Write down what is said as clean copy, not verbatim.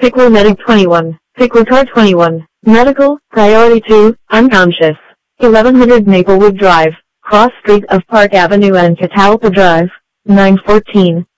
Pickler Medic 21, Pickler Car 21, Medical, Priority 2, Unconscious. 1100 Maplewood Drive, Cross Street of Park Avenue and Catalpa Drive, 914.